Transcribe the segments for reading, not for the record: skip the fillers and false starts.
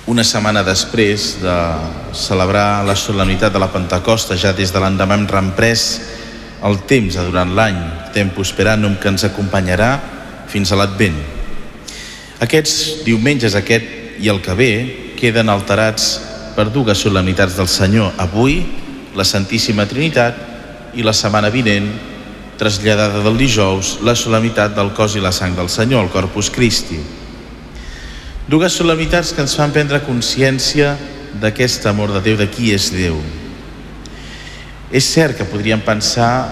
una setmana després de celebrar la solemnitat de la Pentecosta, ja des de l'endemà hem reemprès el temps durant l'any, Tempus Speranum, que ens acompanyarà fins a l'Advent. Aquests diumenges, aquest i el que ve, queden alterats per dues solemnitats del Senyor. Avui, la Santíssima Trinitat, i la setmana vinent, traslladada del dijous, la solemnitat del cos i la sang del Senyor, el Corpus Christi. Dues solemnitats que ens fan prendre consciència d'aquest amor de Déu, de qui és Déu. És cert que podríem pensar,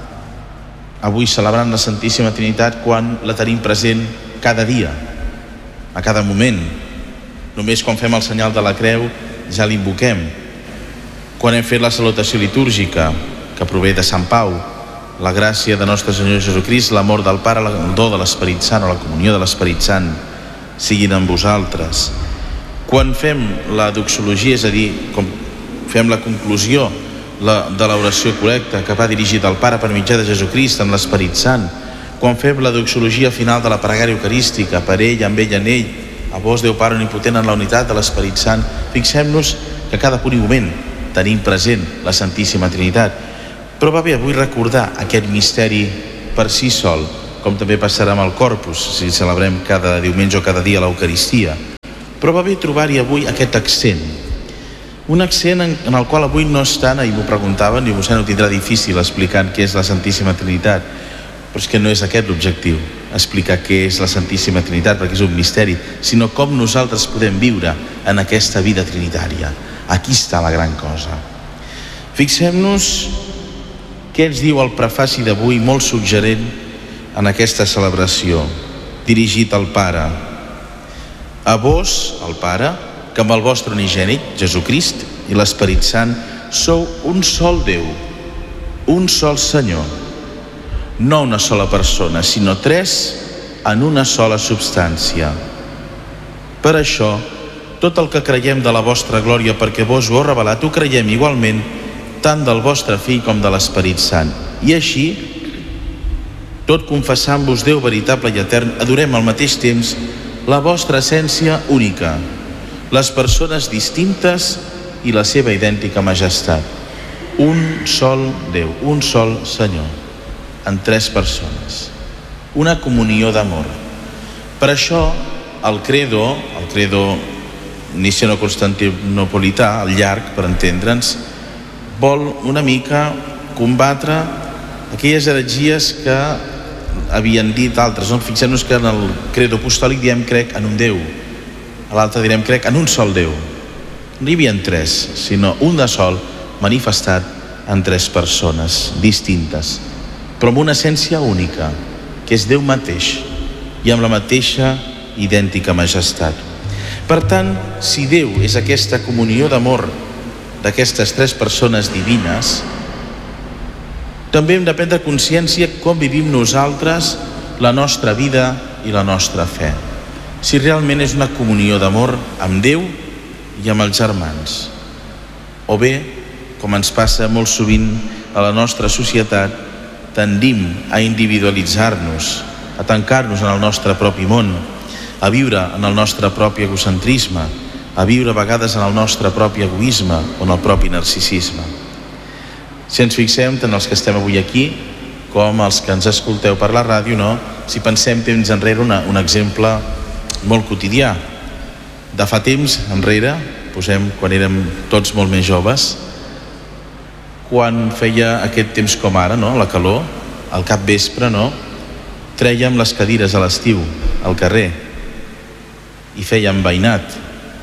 avui celebrant la Santíssima Trinitat, quan la tenim present cada dia, a cada moment. Només quan fem el senyal de la creu ja l'invoquem. Quan hem fet la salutació litúrgica, que prové de Sant Pau, la gràcia de nostre Senyor Jesucrist, l'amor del Pare, el do de l'Esperit Sant o la comunió de l'Esperit Sant siguin amb vosaltres. Quan fem la doxologia, és a dir, com fem la conclusió de l'oració correcta que va dirigida al Pare per mitjà de Jesucrist en l'Esperit Sant, quan fem la doxologia final de la pregària eucarística, per ell, amb ell, en ell, a vos, Déu Pare omnipotent, en la unitat de l'Esperit Sant, fixem-nos que a cada punt i moment tenim present la Santíssima Trinitat. Però va bé avui recordar aquest misteri per si sol, com també passarà amb el Corpus, si celebrem cada diumenge o cada dia l'Eucaristia. Però va bé trobar-hi avui aquest accent. Un accent en el qual avui no estan, i m'ho preguntaven, i vostè no tindrà difícil explicant què és la Santíssima Trinitat, però és que no és aquest l'objectiu, explicar què és la Santíssima Trinitat, perquè és un misteri, sinó com nosaltres podem viure en aquesta vida trinitària. Aquí està la gran cosa. Fixem-nos què ens diu el prefaci d'avui, molt suggerent en aquesta celebració, dirigit al Pare. A vos, el Pare, que amb el vostre unigènit, Jesucrist, i l'Esperit Sant, sou un sol Déu, un sol Senyor, no una sola persona, sinó tres en una sola substància. Per això, tot el que creiem de la vostra glòria perquè vos ho heu revelat, ho creiem igualment tant del vostre Fill com de l'Esperit Sant. I així, tot confessant-vos Déu veritable i etern, adorem al mateix temps la vostra essència única, les persones distintes i la seva idèntica majestat. Un sol Déu, un sol Senyor, en tres persones. Una comunió d'amor. Per això, el credo niceno-constantinopolità, el llarg, per entendre'ns, vol una mica combatre aquelles heretgies que havien dit altres. Fixem-nos que en el credo apostòlic diem crec en un Déu, a l'altre direm crec en un sol Déu. No hi havia tres, sinó un de sol manifestat en tres persones distintes, però amb una essència única, que és Déu mateix i amb la mateixa idèntica majestat. Per tant, si Déu és aquesta comunió d'amor d'aquestes tres persones divines, també hem de prendre consciència com vivim nosaltres la nostra vida i la nostra fe. Si realment és una comunió d'amor amb Déu i amb els germans. O bé, com ens passa molt sovint a la nostra societat, tendim a individualitzar-nos, a tancar-nos en el nostre propi món, a viure en el nostre propi egocentrisme, a viure a vegades en el nostre propi egoisme o en el propi narcisisme. Si ens fixem, tant els que estem avui aquí com els que ens escolteu per la ràdio, no? Si pensem temps enrere, un exemple molt quotidià. De fa temps enrere, posem quan érem tots molt més joves, quan feia aquest temps com ara, no? La calor, al capvespre, no? Trèiem les cadires a l'estiu al carrer i fèiem veïnat.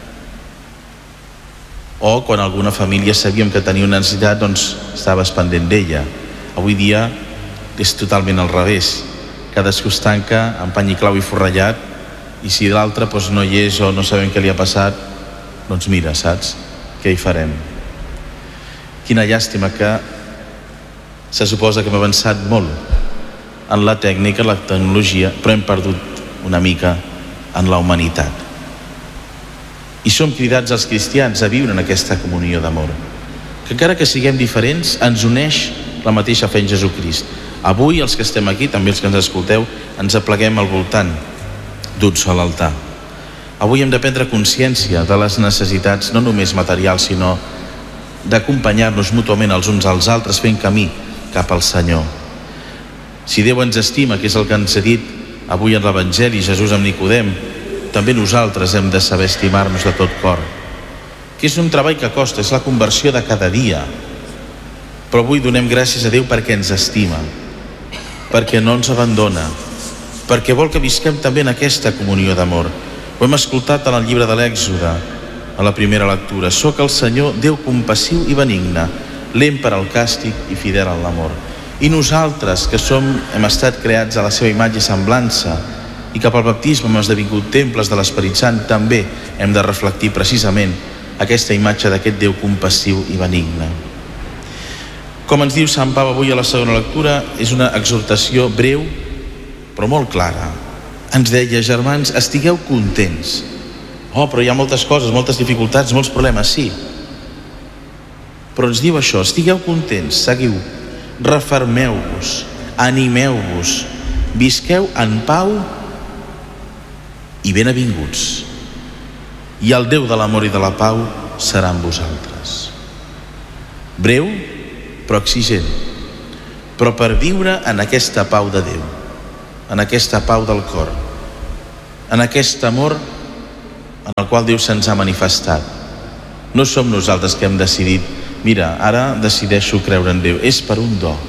O quan alguna família sabíem que tenia una necessitat, doncs estaves pendent d'ella. Avui dia és totalment al revés. Cadascú es tanca amb pany i clau i forrellat, i si l'altre no hi és o no sabem què li ha passat, doncs mira, saps? Què hi farem? Quina llàstima que se suposa que hem avançat molt en la tècnica, la tecnologia, però hem perdut una mica en la humanitat. I som cridats els cristians a viure en aquesta comunió d'amor, que encara que siguem diferents ens uneix la mateixa fe en Jesucrist. Avui els que estem aquí, també els que ens escolteu, ens apleguem al voltant d'un sol altar. Avui hem de prendre consciència de les necessitats, no només materials, sinó d'acompanyar-nos mútuament els uns als altres fent camí cap al Senyor. Si Déu ens estima, que és el que ens ha dit avui en l'Evangeli Jesús amb Nicodem, també nosaltres hem de saber estimar-nos de tot cor, que és un treball que costa, és la conversió de cada dia. Però avui donem gràcies a Déu perquè ens estima, perquè no ens abandona, perquè vol que visquem també en aquesta comunió d'amor. Ho hem escoltat en el llibre de l'Èxode, a la primera lectura. Soc el Senyor, Déu compassiu i benigne, lent per al càstig i fidel en l'amor. I nosaltres, que hem estat creats a la seva imatge i semblança, i que pel baptisme hem esdevingut temples de l'Esperit Sant, també hem de reflectir precisament aquesta imatge d'aquest Déu compassiu i benigne. Com ens diu Sant Pau avui a la segona lectura, és una exhortació breu, però molt clara. Ens deia: germans, estigueu contents. Però hi ha moltes coses, moltes dificultats, molts problemes, sí. Però ens diu això: estigueu contents, seguiu, refermeu-vos, animeu-vos, visqueu en pau i benvinguts. I el Déu de l'amor i de la pau serà amb vosaltres. Breu, però exigent, però per viure en aquesta pau de Déu, en aquesta pau del cor, en aquest amor en el qual Déu se'ns ha manifestat. No som nosaltres que hem decidit: mira, ara decideixo creure en Déu. És per un do.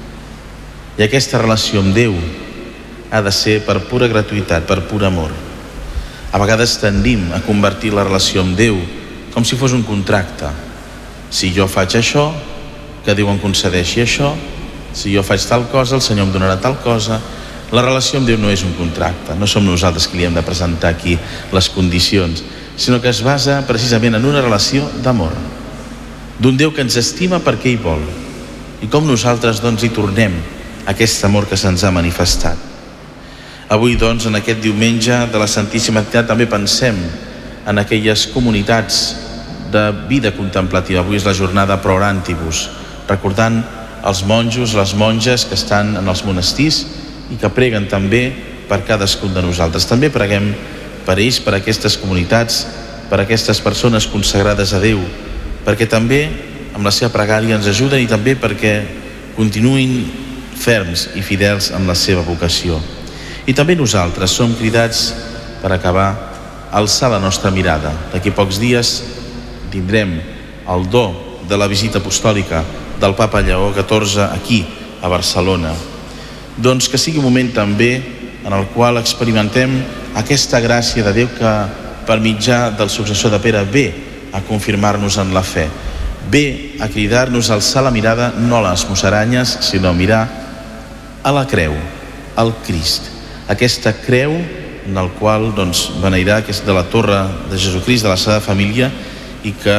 I aquesta relació amb Déu ha de ser per pura gratuïtat, per pur amor. A vegades tendim a convertir la relació amb Déu com si fos un contracte. Si jo faig això, que Déu em concedeixi això. Si jo faig tal cosa, el Senyor em donarà tal cosa. La relació amb Déu no és un contracte. No som nosaltres qui li hem de presentar aquí les condicions, sinó que es basa precisament en una relació d'amor, d'un Déu que ens estima perquè ell vol, i com nosaltres doncs hi tornem aquest amor que se'ns ha manifestat. Avui doncs, en aquest diumenge de la Santíssima Trinitat, també pensem en aquelles comunitats de vida contemplativa. Avui és la jornada Pro Orantibus, recordant els monjos, les monges que estan en els monestirs i que preguen també per cadascun de nosaltres. També preguem per ells, per aquestes comunitats, per aquestes persones consagrades a Déu, perquè també amb la seva pregària ens ajuden i també perquè continuïn ferms i fidels en la seva vocació. I també nosaltres som cridats, per acabar, a alçar la nostra mirada. D'aquí pocs dies tindrem el do de la visita apostòlica del Papa Lleó XIV aquí a Barcelona. Doncs que sigui un moment també en el qual experimentem aquesta gràcia de Déu que per mitjà del successor de Pere ve a confirmar-nos en la fe, ve a cridar-nos a alçar la mirada no a les musaranyes, sinó a mirar a la creu, al Crist, aquesta creu en el qual beneirar, que és de la Torre de Jesucrist, de la Sagrada Família, i que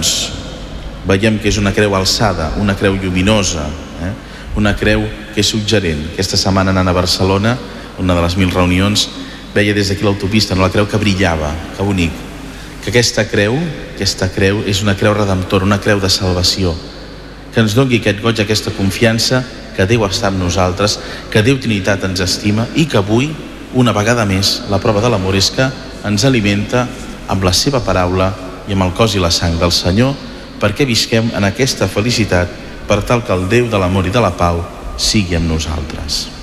veiem que és una creu alçada, una creu lluminosa, una creu que és suggerent. Aquesta setmana anant a Barcelona, una de les 1000 reunions, veia des d'aquí l'autopista la creu que brillava, que bonic, que aquesta creu és una creu redemptora, una creu de salvació, que ens doni aquest goig, aquesta confiança que Déu està amb nosaltres, que Déu Trinitat ens estima i que avui, una vegada més, la prova de l'amor és que ens alimenta amb la seva paraula i amb el cos i la sang del Senyor, perquè visquem en aquesta felicitat per tal que el Déu de l'amor i de la pau sigui amb nosaltres.